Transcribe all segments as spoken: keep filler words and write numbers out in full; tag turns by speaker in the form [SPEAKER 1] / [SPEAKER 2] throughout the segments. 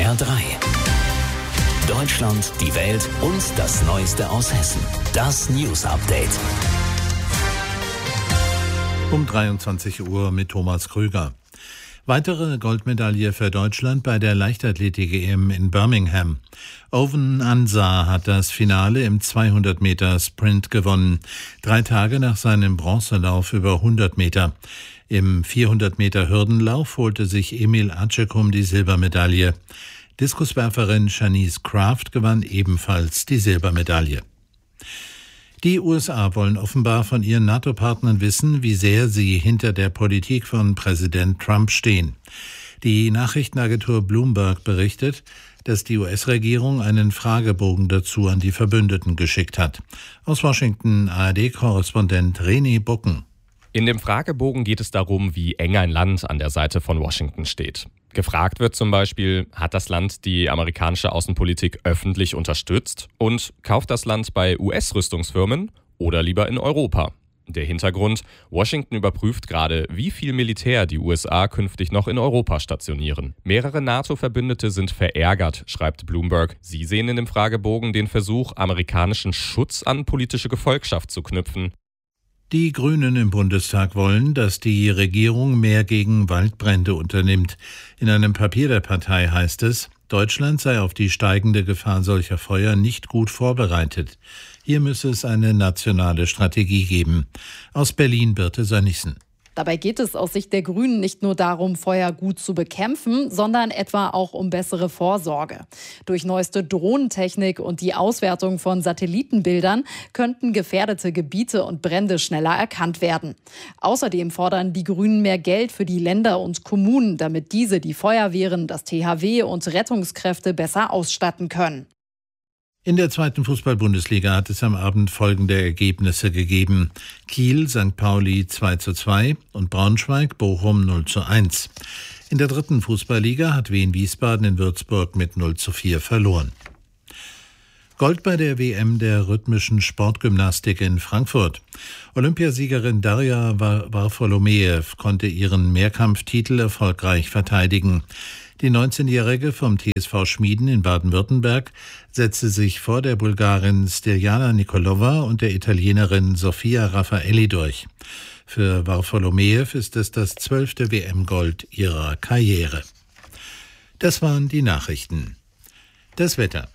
[SPEAKER 1] R drei. Deutschland, die Welt und das Neueste aus Hessen. Das News Update.
[SPEAKER 2] Um dreiundzwanzig Uhr mit Thomas Krüger. Weitere Goldmedaille für Deutschland bei der Leichtathletik-E M in Birmingham. Owen Ansah hat das Finale im zweihundert Meter Sprint gewonnen. Drei Tage nach seinem Bronzelauf über hundert Meter. Im vierhundert Meter Hürdenlauf holte sich Emil Acecum die Silbermedaille. Diskuswerferin Shanice Kraft gewann ebenfalls die Silbermedaille. Die U S A wollen offenbar von ihren NATO-Partnern wissen, wie sehr sie hinter der Politik von Präsident Trump stehen. Die Nachrichtenagentur Bloomberg berichtet, dass die U S-Regierung einen Fragebogen dazu an die Verbündeten geschickt hat. Aus Washington A R D-Korrespondent René Bucken.
[SPEAKER 3] In dem Fragebogen geht es darum, wie eng ein Land an der Seite von Washington steht. Gefragt wird zum Beispiel, hat das Land die amerikanische Außenpolitik öffentlich unterstützt und kauft das Land bei U S-Rüstungsfirmen oder lieber in Europa? Der Hintergrund: Washington überprüft gerade, wie viel Militär die U S A künftig noch in Europa stationieren. Mehrere NATO-Verbündete sind verärgert, schreibt Bloomberg. Sie sehen in dem Fragebogen den Versuch, amerikanischen Schutz an politische Gefolgschaft zu knüpfen.
[SPEAKER 2] Die Grünen im Bundestag wollen, dass die Regierung mehr gegen Waldbrände unternimmt. In einem Papier der Partei heißt es, Deutschland sei auf die steigende Gefahr solcher Feuer nicht gut vorbereitet. Hier müsse es eine nationale Strategie geben. Aus Berlin Birte Sönnigsen.
[SPEAKER 4] Dabei geht es aus Sicht der Grünen nicht nur darum, Feuer gut zu bekämpfen, sondern etwa auch um bessere Vorsorge. Durch neueste Drohnentechnik und die Auswertung von Satellitenbildern könnten gefährdete Gebiete und Brände schneller erkannt werden. Außerdem fordern die Grünen mehr Geld für die Länder und Kommunen, damit diese die Feuerwehren, das T H W und Rettungskräfte besser ausstatten können.
[SPEAKER 2] In der zweiten Fußball-Bundesliga hat es am Abend folgende Ergebnisse gegeben. Kiel, Sankt Pauli zwei zu zwei und Braunschweig, Bochum null zu eins. In der dritten Fußballliga hat Wien Wiesbaden in Würzburg mit null zu vier verloren. Gold bei der W M der rhythmischen Sportgymnastik in Frankfurt. Olympiasiegerin Darja Varfolomeev konnte ihren Mehrkampftitel erfolgreich verteidigen. Die neunzehnjährige vom T S V Schmieden in Baden-Württemberg setzte sich vor der Bulgarin Stirjana Nikolova und der Italienerin Sofia Raffaelli durch. Für Varfolomeev ist es das zwölfte W M-Gold ihrer Karriere. Das waren die Nachrichten. Das Wetter.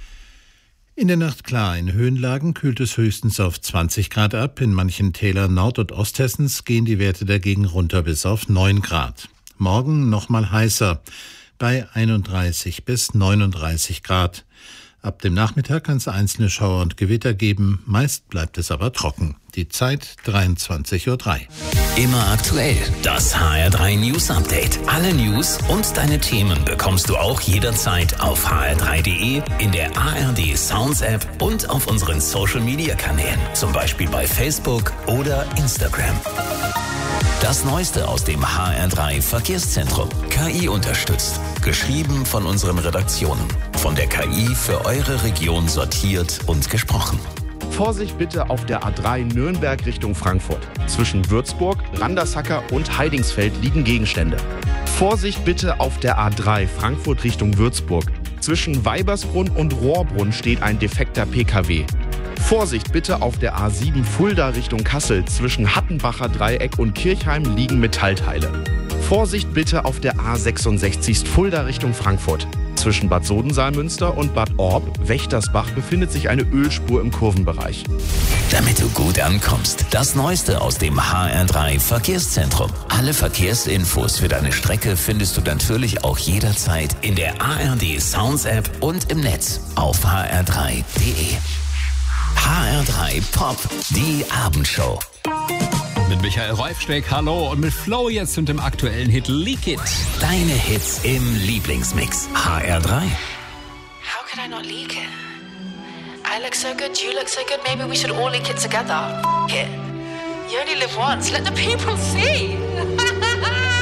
[SPEAKER 2] In der Nacht klar, in Höhenlagen kühlt es höchstens auf zwanzig Grad ab. In manchen Tälern Nord- und Osthessens gehen die Werte dagegen runter bis auf neun Grad. Morgen nochmal heißer, bei einunddreißig bis neununddreißig Grad. Ab dem Nachmittag kann es einzelne Schauer und Gewitter geben, meist bleibt es aber trocken. Die Zeit dreiundzwanzig Uhr drei.
[SPEAKER 1] Immer aktuell, das H R drei News Update. Alle News und deine Themen bekommst du auch jederzeit auf h r drei punkt d e, in der A R D Sounds App und auf unseren Social Media Kanälen, zum Beispiel bei Facebook oder Instagram. Das Neueste aus dem H R drei Verkehrszentrum. K I unterstützt. Geschrieben von unseren Redaktionen. Von der K I für eure Region sortiert und gesprochen.
[SPEAKER 5] Vorsicht bitte auf der A drei Nürnberg Richtung Frankfurt. Zwischen Würzburg, Randersacker und Heidingsfeld liegen Gegenstände. Vorsicht bitte auf der A drei Frankfurt Richtung Würzburg. Zwischen Weibersbrunn und Rohrbrunn steht ein defekter P K W. Vorsicht bitte auf der A sieben Fulda Richtung Kassel. Zwischen Hattenbacher Dreieck und Kirchheim liegen Metallteile. Vorsicht bitte auf der A sechsundsechzig Fulda Richtung Frankfurt. Zwischen Bad Sodensalmünster und Bad Orb, Wächtersbach, befindet sich eine Ölspur im Kurvenbereich.
[SPEAKER 1] Damit du gut ankommst, das Neueste aus dem H R drei Verkehrszentrum. Alle Verkehrsinfos für deine Strecke findest du natürlich auch jederzeit in der A R D Sounds App und im Netz auf h r drei punkt d e. H R drei Pop, die Abendshow.
[SPEAKER 6] Mit Michael Reufsteck, hallo, und mit Flo jetzt und dem aktuellen Hit Leak It.
[SPEAKER 1] Deine Hits im Lieblingsmix. H R drei.
[SPEAKER 7] How could I not leak it? I look so good, you look so good, maybe we should all leak it together. F- it. You only live once, let the people see.